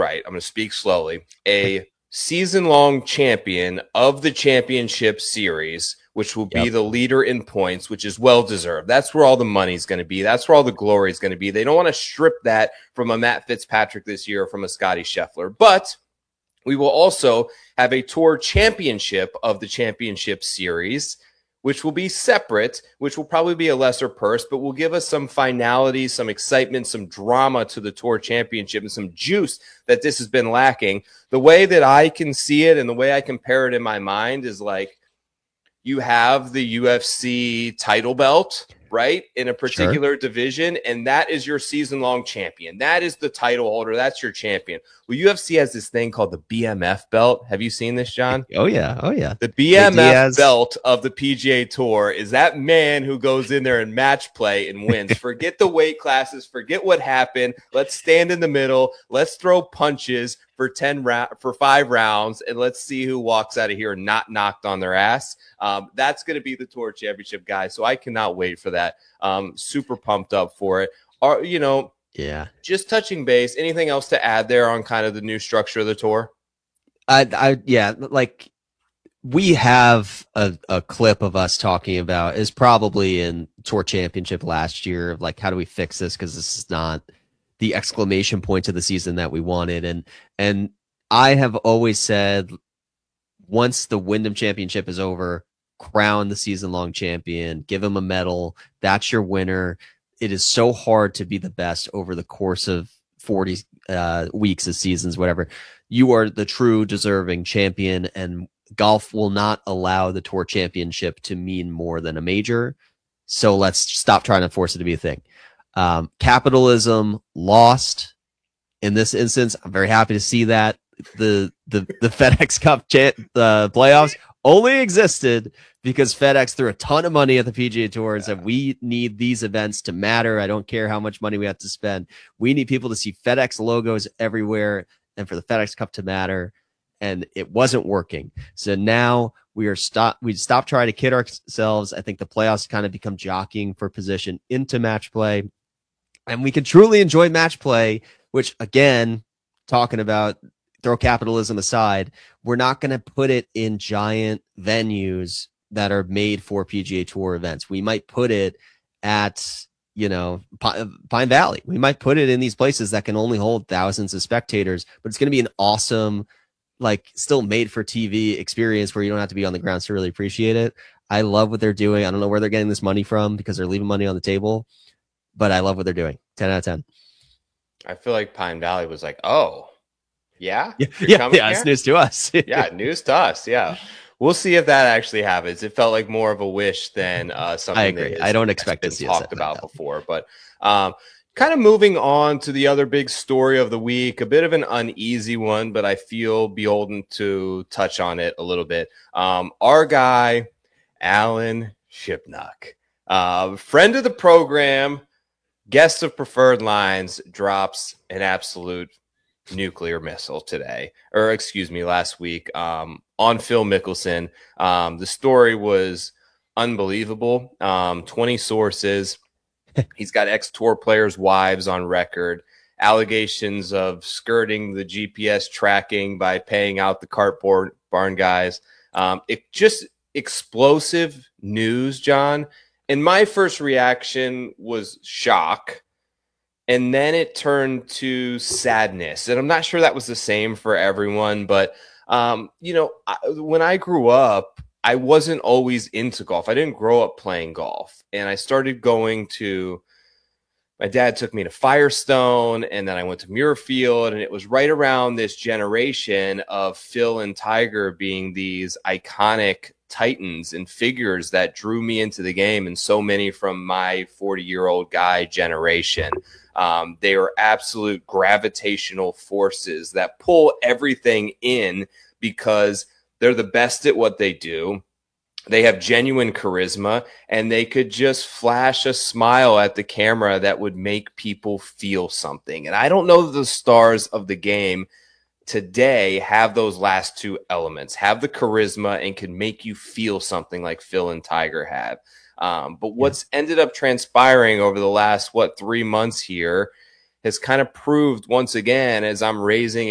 right, I'm going to speak slowly, a season-long champion of the championship series, which will be Yep. the leader in points, which is well-deserved. That's where all the money's going to be. That's where all the glory is going to be. They don't want to strip that from a Matt Fitzpatrick this year or from a Scotty Scheffler. But we will also have a tour championship of the championship series, which will be separate, which will probably be a lesser purse, but will give us some finality, some excitement, some drama to the tour championship and some juice that this has been lacking. The way that I can see it and the way I compare it in my mind is like you have the UFC title belt, right, in a particular division, and that is your season-long champion. That is the title holder. That's your champion. Well, UFC has this thing called the BMF belt. Have you seen this, John? Oh, yeah. Oh, yeah. The BMF belt of the PGA Tour is that man who goes in there and match play and wins. Forget the weight classes. Forget what happened. Let's stand in the middle. Let's throw punches for 5 rounds, and let's see who walks out of here not knocked on their ass. That's going to be the Tour Championship, guys. So I cannot wait for that. Super pumped up for it. Yeah. Just touching base. Anything else to add there on kind of the new structure of the tour? Like we have a clip of us talking about is probably in Tour Championship last year of like, how do we fix this? Because this is not the exclamation point of the season that we wanted. And I have always said, once the Wyndham Championship is over, crown the season-long champion, give him a medal. That's your winner. It is so hard to be the best over the course of 40 weeks of seasons, whatever. You are the true deserving champion, and golf will not allow the Tour Championship to mean more than a major. So let's stop trying to force it to be a thing. Capitalism lost in this instance. I'm very happy to see that. The FedEx Cup the playoffs only existed because FedEx threw a ton of money at the PGA Tour and said, we need these events to matter. I don't care how much money we have to spend. We need people to see FedEx logos everywhere and for the FedEx Cup to matter. And it wasn't working. So now we stopped trying to kid ourselves. I think the playoffs kind of become jockeying for position into match play. And we can truly enjoy match play, which, again, talking about throw capitalism aside, we're not going to put it in giant venues that are made for PGA Tour events. We might put it at, Pine Valley. We might put it in these places that can only hold thousands of spectators, but it's going to be an awesome, still made for TV experience where you don't have to be on the ground to really appreciate it. I love what they're doing. I don't know where they're getting this money from because they're leaving money on the table, but I love what they're doing. 10 out of 10. I feel like Pine Valley was like, oh, yeah, it's news to us. Yeah, news to us. Yeah, we'll see if that actually happens. It felt like more of a wish than something. I agree. I don't expect to see talked about before, but kind of moving on to the other big story of the week, a bit of an uneasy one, but I feel beholden to touch on it a little bit. Our guy, Alan Shipnuck, friend of the program, guest of Preferred Lines, drops an absolute nuclear missile last week on Phil Mickelson. The story was unbelievable. 20 sources. He's got ex-tour players' wives on record, allegations of skirting the GPS tracking by paying out the cart barn guys. It just explosive news, John. And my first reaction was shock. And then it turned to sadness. And I'm not sure that was the same for everyone. But, when I grew up, I wasn't always into golf. I didn't grow up playing golf. And I started going to – my dad took me to Firestone, and then I went to Muirfield. And it was right around this generation of Phil and Tiger being these iconic titans and figures that drew me into the game, and so many from my 40-year-old guy generation. They are absolute gravitational forces that pull everything in because they're the best at what they do. They have genuine charisma, and they could just flash a smile at the camera that would make people feel something. And I don't know that the stars of the game today have those last two elements, have the charisma and can make you feel something like Phil and Tiger have. But what's ended up transpiring over the last, 3 months here has kind of proved once again, as I'm raising